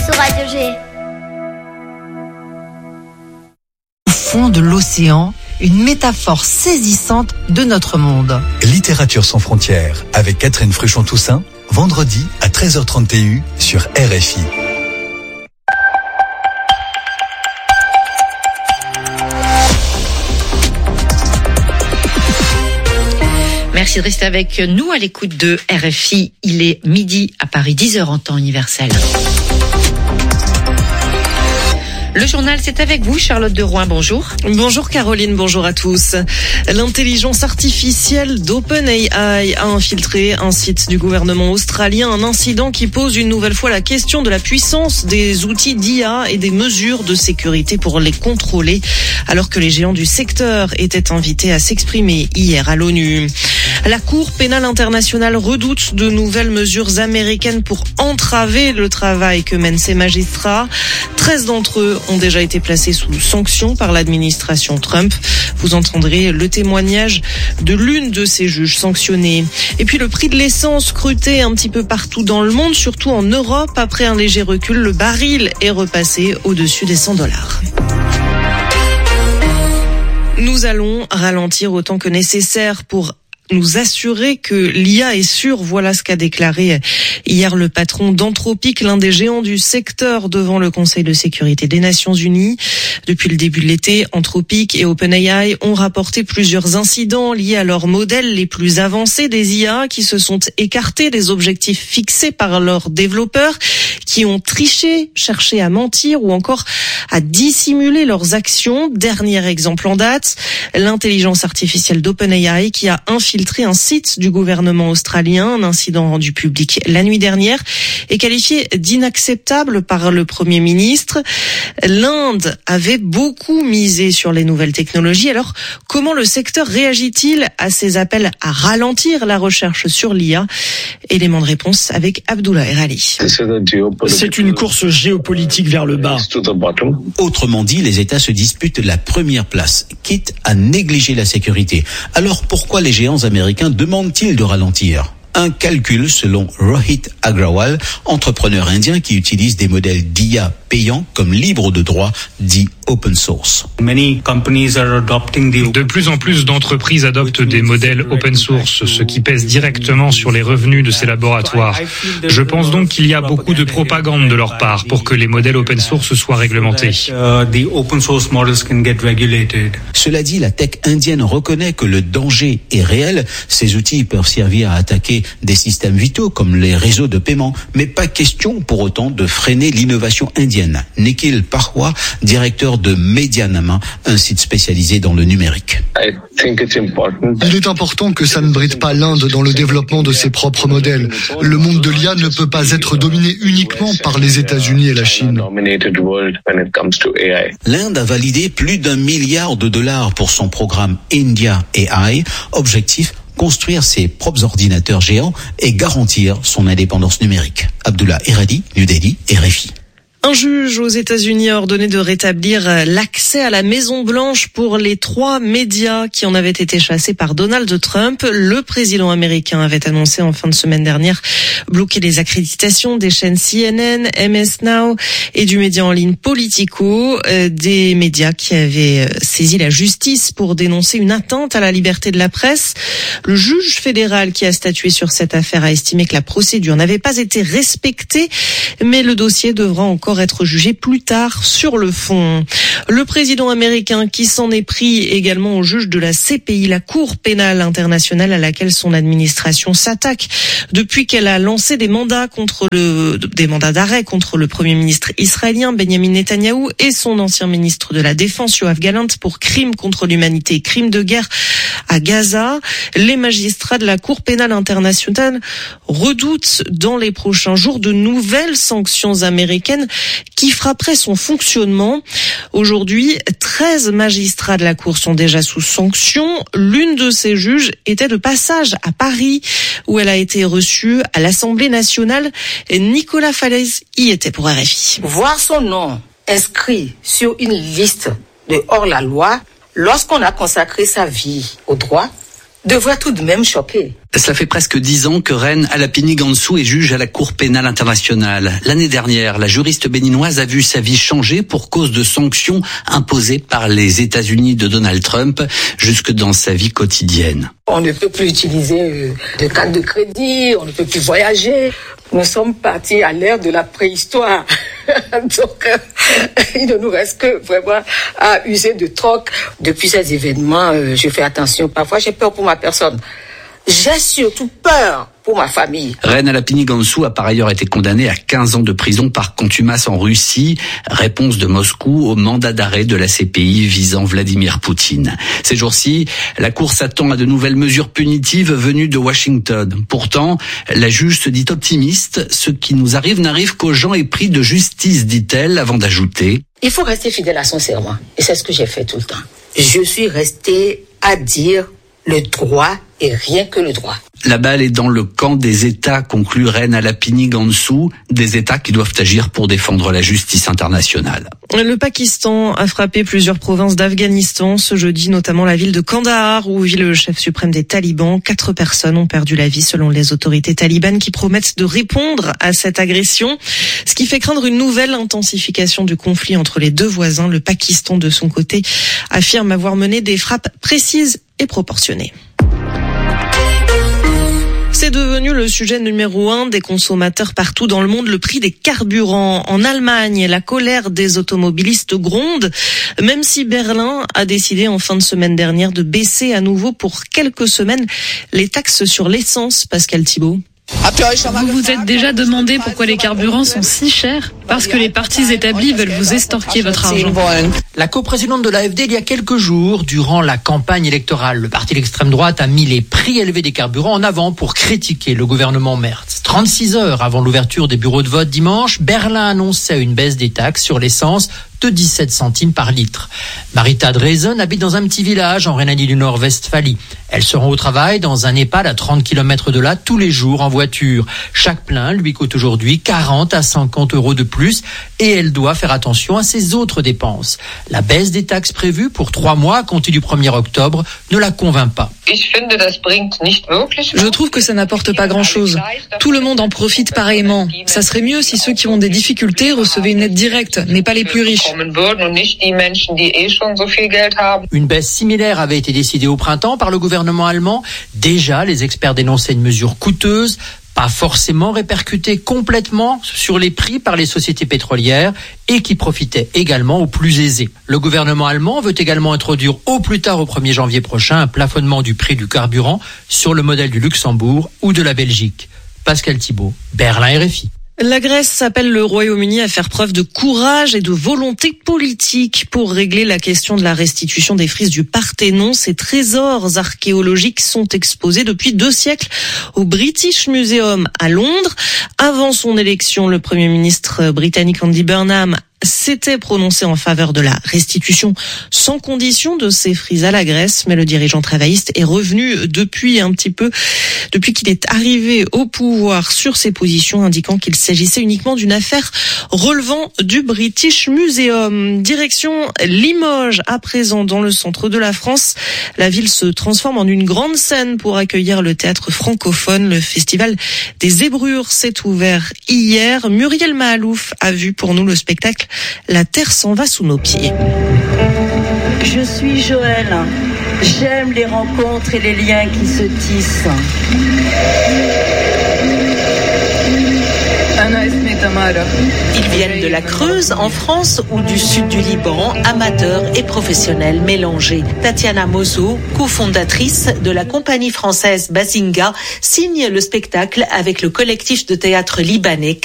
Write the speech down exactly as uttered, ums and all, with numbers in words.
sur Radio G. Au fond de l'océan, une métaphore saisissante de notre monde. Littérature sans frontières avec Catherine Fruchon-Toussaint, vendredi à treize heures trente sur R F I. Merci de rester avec nous à l'écoute de R F I. Il est midi à Paris, dix heures en temps universel. Le journal, c'est avec vous, Charlotte de Rouen. Bonjour. Bonjour Caroline, bonjour à tous. L'intelligence artificielle d'OpenAI a infiltré un site du gouvernement australien, un incident qui pose une nouvelle fois la question de la puissance des outils d'I A et des mesures de sécurité pour les contrôler, alors que les géants du secteur étaient invités à s'exprimer hier à l'ONU. La Cour pénale internationale redoute de nouvelles mesures américaines pour entraver le travail que mènent ces magistrats. treize d'entre eux ont déjà été placés sous sanction par l'administration Trump. Vous entendrez le témoignage de l'une de ces juges sanctionnés. Et puis le prix de l'essence scruté un petit peu partout dans le monde, surtout en Europe. Après un léger recul, le baril est repassé au-dessus des cent dollars. Nous allons ralentir autant que nécessaire pour nous assurer que l'I A est sûre. Voilà ce qu'a déclaré hier le patron d'Anthropic, l'un des géants du secteur, devant le Conseil de sécurité des Nations Unies. Depuis le début de l'été, Anthropic et OpenAI ont rapporté plusieurs incidents liés à leurs modèles les plus avancés des I A qui se sont écartés des objectifs fixés par leurs développeurs, qui ont triché, cherché à mentir ou encore à dissimuler leurs actions. Dernier exemple en date, l'intelligence artificielle d'OpenAI qui a infiltré un site du gouvernement australien. Un incident rendu public la nuit dernière est qualifié d'inacceptable par le Premier ministre. L'Inde avait beaucoup misé sur les nouvelles technologies. Alors, comment le secteur réagit-il à ces appels à ralentir la recherche sur l'I A? Élément de réponse avec Abdullah Erali. C'est une course géopolitique vers le bas. Autrement dit, les États se disputent la première place, quitte à négliger la sécurité. Alors pourquoi les géants américains demandent-ils de ralentir ? Un calcul selon Rohit Agrawal, entrepreneur indien qui utilise des modèles d'I A payants comme libres de droit, dit open source. De plus en plus d'entreprises adoptent des modèles open source, ce qui pèse directement sur les revenus de ces laboratoires. Je pense donc qu'il y a beaucoup de propagande de leur part pour que les modèles open source soient réglementés. Cela dit, la tech indienne reconnaît que le danger est réel. Ces outils peuvent servir à attaquer des systèmes vitaux comme les réseaux de paiement, mais pas question pour autant de freiner l'innovation indienne. Nikhil Parwa, directeur de Medianama, un site spécialisé dans le numérique. Il est important que ça ne bride pas l'Inde dans le développement de ses propres modèles. Le monde de l'I A ne peut pas être dominé uniquement par les États-Unis et la Chine. L'Inde a validé plus d'un milliard de dollars pour son programme India A I. Objectif: construire ses propres ordinateurs géants et garantir son indépendance numérique. Abdullah Eradi, New Delhi, R F I. Un juge aux États-Unis a ordonné de rétablir l'accès à la Maison-Blanche pour les trois médias qui en avaient été chassés par Donald Trump. Le président américain avait annoncé en fin de semaine dernière bloquer les accréditations des chaînes C N N, M S Now et du média en ligne Politico, des médias qui avaient saisi la justice pour dénoncer une atteinte à la liberté de la presse. Le juge fédéral qui a statué sur cette affaire a estimé que la procédure n'avait pas été respectée, mais le dossier devra encore être jugé plus tard sur le fond. Le président américain qui s'en est pris également au juge de la C P I, la Cour pénale internationale à laquelle son administration s'attaque depuis qu'elle a lancé des mandats contre le, des mandats d'arrêt contre le premier ministre israélien Benjamin Netanyahou et son ancien ministre de la Défense Yoav Gallant pour crimes contre l'humanité et crimes de guerre à Gaza. Les magistrats de la Cour pénale internationale redoutent dans les prochains jours de nouvelles sanctions américaines qui frapperaient son fonctionnement. Aujourd'hui, treize magistrats de la Cour sont déjà sous sanction. L'une de ces juges était de passage à Paris, où elle a été reçue à l'Assemblée nationale. Et Nicolas Falaise y était pour R F I. Voir son nom inscrit sur une liste de hors-la-loi, lorsqu'on a consacré sa vie au droit, devrait tout de même choquer. Cela fait presque dix ans que Reine Alapini Gansou est juge à la Cour pénale internationale. L'année dernière, la juriste béninoise a vu sa vie changer pour cause de sanctions imposées par les États-Unis de Donald Trump, jusque dans sa vie quotidienne. On ne peut plus utiliser de carte de crédit, on ne peut plus voyager. Nous sommes partis à l'ère de la préhistoire. Donc, euh, il ne nous reste que vraiment à user de troc. Depuis ces événements, euh, je fais attention. Parfois, j'ai peur pour ma personne. J'ai surtout peur pour ma famille. Reine Alapini Gansou a par ailleurs été condamnée à quinze ans de prison par contumace en Russie. Réponse de Moscou au mandat d'arrêt de la C P I visant Vladimir Poutine. Ces jours-ci, la Cour s'attend à de nouvelles mesures punitives venues de Washington. Pourtant, la juge se dit optimiste. Ce qui nous arrive n'arrive qu'aux gens épris de justice, dit-elle, avant d'ajouter. Il faut rester fidèle à son serment. Et c'est ce que j'ai fait tout le temps. Je suis restée à dire le droit et rien que le droit. La balle est dans le camp des États, conclut Reine Alapini Gansou, des États qui doivent agir pour défendre la justice internationale. Le Pakistan a frappé plusieurs provinces d'Afghanistan ce jeudi, notamment la ville de Kandahar, où vit le chef suprême des talibans. Quatre personnes ont perdu la vie selon les autorités talibanes qui promettent de répondre à cette agression, ce qui fait craindre une nouvelle intensification du conflit entre les deux voisins. Le Pakistan, de son côté, affirme avoir mené des frappes précises et proportionnées. C'est devenu le sujet numéro un des consommateurs partout dans le monde, le prix des carburants. En Allemagne, la colère des automobilistes gronde, même si Berlin a décidé en fin de semaine dernière de baisser à nouveau pour quelques semaines les taxes sur l'essence. Pascal Thibault. Vous vous êtes déjà demandé pourquoi les carburants sont si chers ? Parce que les partis établis veulent vous estorquer votre argent. La coprésidente de l'A F D, il y a quelques jours, durant la campagne électorale, le parti d'extrême droite a mis les prix élevés des carburants en avant pour critiquer le gouvernement Merz. trente-six heures avant l'ouverture des bureaux de vote dimanche, Berlin annonçait une baisse des taxes sur l'essence de dix-sept centimes par litre. Marita Dresen habite dans un petit village en Rhénanie du Nord-Westphalie. Elle se rend au travail dans un EHPAD à trente kilomètres de là tous les jours en voiture. Chaque plein lui coûte aujourd'hui quarante à cinquante euros de plus et elle doit faire attention à ses autres dépenses. La baisse des taxes prévue pour trois mois à compter du premier octobre ne la convainc pas. Je trouve que ça n'apporte pas grand-chose. Tout le monde en profite pareillement. Ça serait mieux si ceux qui ont des difficultés recevaient une aide directe, mais pas les plus riches. Une baisse similaire avait été décidée au printemps par le gouvernement allemand. Déjà, les experts dénonçaient une mesure coûteuse, pas forcément répercutée complètement sur les prix par les sociétés pétrolières et qui profitait également aux plus aisés. Le gouvernement allemand veut également introduire au plus tard au premier janvier prochain un plafonnement du prix du carburant sur le modèle du Luxembourg ou de la Belgique. Pascal Thibault, Berlin R F I. La Grèce appelle le Royaume-Uni à faire preuve de courage et de volonté politique pour régler la question de la restitution des frises du Parthénon. Ces trésors archéologiques sont exposés depuis deux siècles au British Museum à Londres. Avant son élection, le Premier ministre britannique Andy Burnham s'était prononcé en faveur de la restitution sans condition de ces frises à la Grèce, mais le dirigeant travailliste est revenu depuis un petit peu, depuis qu'il est arrivé au pouvoir sur ses positions, indiquant qu'il s'agissait uniquement d'une affaire relevant du British Museum. Direction Limoges, à présent dans le centre de la France. La ville se transforme en une grande scène pour accueillir le théâtre francophone. Le festival des Zébrures s'est ouvert hier. Muriel Mahalouf a vu pour nous le spectacle La terre s'en va sous nos pieds. Je suis Joël. J'aime les rencontres et les liens qui se tissent. Ils viennent de la Creuse, en France, ou du sud du Liban, amateurs et professionnels mélangés. Tatiana Mozo, cofondatrice de la compagnie française Bazinga, signe le spectacle avec le collectif de théâtre libanais